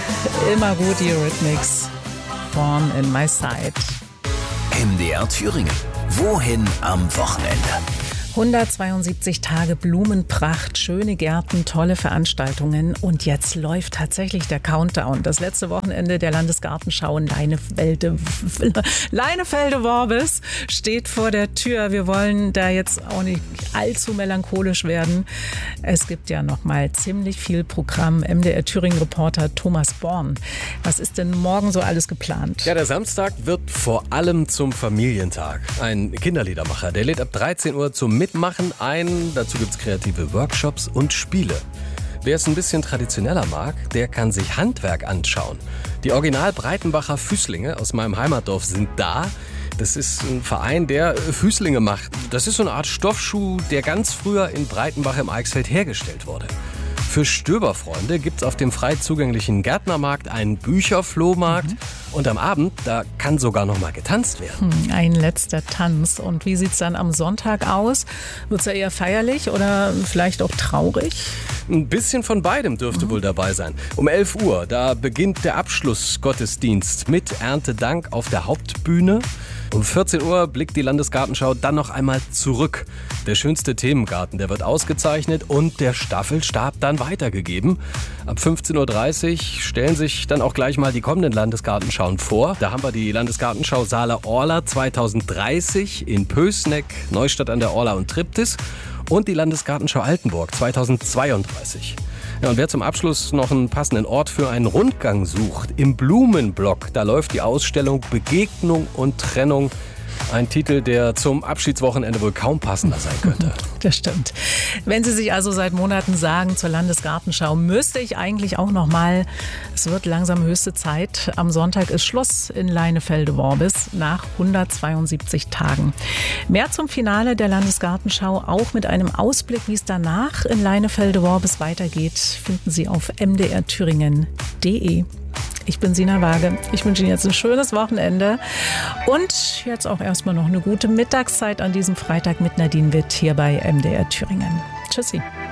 Immer gut, die Eurythmics. Born in my sight. MDR Thüringen. Wohin am Wochenende? 172 Tage Blumenpracht, schöne Gärten, tolle Veranstaltungen und jetzt läuft tatsächlich der Countdown. Das letzte Wochenende der Landesgartenschau in Leinefelde-Worbis steht vor der Tür. Wir wollen da jetzt auch nicht allzu melancholisch werden. Es gibt ja noch mal ziemlich viel Programm. MDR Thüringen-Reporter Thomas Born. Was ist denn morgen so alles geplant? Ja, der Samstag wird vor allem zum Familientag. Ein Kinderliedermacher, der lädt ab 13 Uhr zum Mitmachen ein. Dazu gibt's kreative Workshops und Spiele. Wer es ein bisschen traditioneller mag, der kann sich Handwerk anschauen. Die Original Breitenbacher Füßlinge aus meinem Heimatdorf sind da. Das ist ein Verein, der Füßlinge macht. Das ist so eine Art Stoffschuh, der ganz früher in Breitenbach im Eichsfeld hergestellt wurde. Für Stöberfreunde gibt's auf dem frei zugänglichen Gärtnermarkt einen Bücherflohmarkt. Und am Abend, da kann sogar noch mal getanzt werden. Ein letzter Tanz. Und wie sieht's dann am Sonntag aus? Wird's ja eher feierlich oder vielleicht auch traurig? Ein bisschen von beidem dürfte wohl dabei sein. Um 11 Uhr, da beginnt der Abschlussgottesdienst mit Erntedank auf der Hauptbühne. Um 14 Uhr blickt die Landesgartenschau dann noch einmal zurück. Der schönste Themengarten, der wird ausgezeichnet und der Staffelstab dann weitergegeben. Ab 15.30 Uhr stellen sich dann auch gleich mal die kommenden Landesgartenschauen vor. Da haben wir die Landesgartenschau Saale-Orla 2030 in Pößneck, Neustadt an der Orla und Triptis und die Landesgartenschau Altenburg 2032. Ja, und wer zum Abschluss noch einen passenden Ort für einen Rundgang sucht, im Blumenblock, da läuft die Ausstellung Begegnung und Trennung. Ein Titel, der zum Abschiedswochenende wohl kaum passender sein könnte. Das stimmt. Wenn Sie sich also seit Monaten sagen, zur Landesgartenschau müsste ich eigentlich auch noch mal, es wird langsam höchste Zeit. Am Sonntag ist Schluss in Leinefelde-Worbis nach 172 Tagen. Mehr zum Finale der Landesgartenschau, auch mit einem Ausblick, wie es danach in Leinefelde-Worbis weitergeht, finden Sie auf mdrthüringen.de. Ich bin Sina Waage. Ich wünsche Ihnen jetzt ein schönes Wochenende und jetzt auch erstmal noch eine gute Mittagszeit an diesem Freitag mit Nadine Witt hier bei MDR Thüringen. Tschüssi.